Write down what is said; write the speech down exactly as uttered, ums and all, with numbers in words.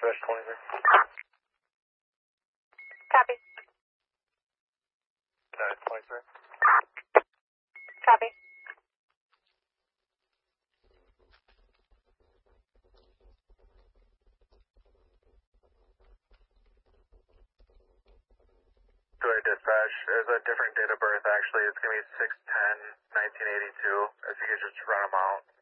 dispatch twenty-three. Copy. United twenty-three. Copy. Joy dispatch, there's a different date of birth actually. It's going to be six ten nineteen eighty-two. If you could just run them out.